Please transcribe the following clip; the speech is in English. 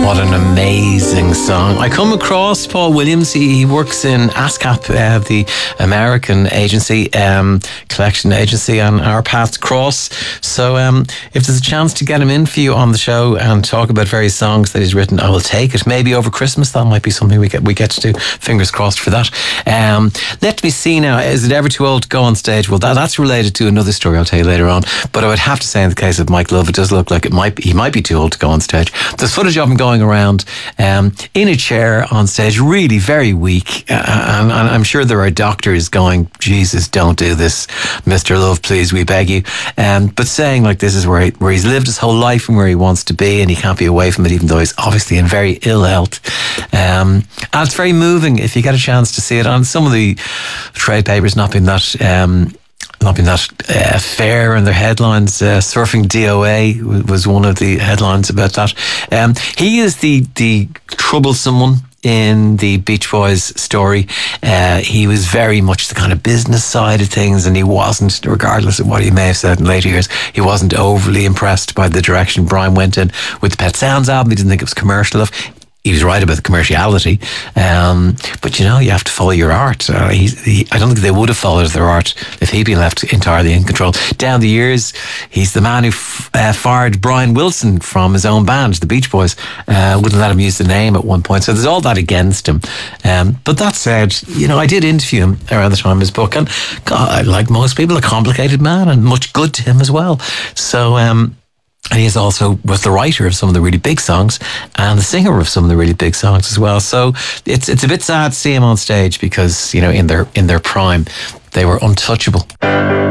What an amazing song. I come across Paul Williams. He works in ASCAP, the American agency, collection agency, and our paths cross. So if there's a chance to get him in for you on the show and talk about various songs that he's written, I will take it. Maybe over Christmas, that might be something we get to do. Fingers crossed for that. Let me see now. Is it ever too old to go on stage? Well, that's related to another story I'll tell you later on. But I would have to say, in the case of Mike Love, it does look like he might be too old to go on stage. There's footage of him going around in a chair on stage, really very weak, and I'm sure there are doctors going, Jesus, don't do this, Mr. Love, please, we beg you, but saying like this is where he's lived his whole life and where he wants to be, and he can't be away from it, even though he's obviously in very ill health, and it's very moving if you get a chance to see it. On some of the trade papers not being that fair in their headlines. Surfing DOA was one of the headlines about that. He is the troublesome one in the Beach Boys story. He was very much the kind of business side of things, and he wasn't, regardless of what he may have said in later years, he wasn't overly impressed by the direction Brian went in with the Pet Sounds album. He didn't think it was commercial enough. He was right about the commerciality, but you have to follow your art. I don't think they would have followed their art if he'd been left entirely in control. Down the years, he's the man who fired Brian Wilson from his own band, the Beach Boys. Wouldn't let him use the name at one point, so there's all that against him. But that said, I did interview him around the time of his book, and God, like most people, a complicated man, and much good to him as well. So and he was the writer of some of the really big songs and the singer of some of the really big songs as well. So it's a bit sad to see him on stage because, in their prime, they were untouchable.